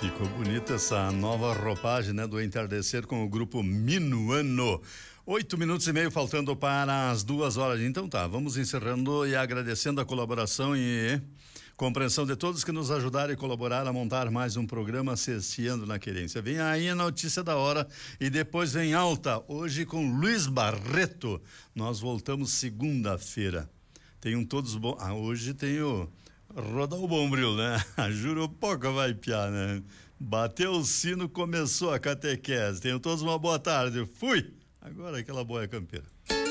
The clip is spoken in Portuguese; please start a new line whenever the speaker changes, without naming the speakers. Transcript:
Ficou bonita essa nova roupagem, né, do entardecer com o grupo Minuano. 8 minutos e meio faltando para as 2 horas. Então tá, vamos encerrando e agradecendo a colaboração e compreensão de todos que nos ajudaram e colaboraram a montar mais um programa Cesseando na Querência. Vem aí a notícia da hora e depois vem alta, hoje com Luiz Barreto. Nós voltamos segunda-feira. Tenham todos bom. Hoje tem o Roda o Bombril, né? Juro pouco vai piar, né? Bateu o sino, começou a catequese. Tenham todos uma boa tarde. Fui! Agora aquela boia campeira.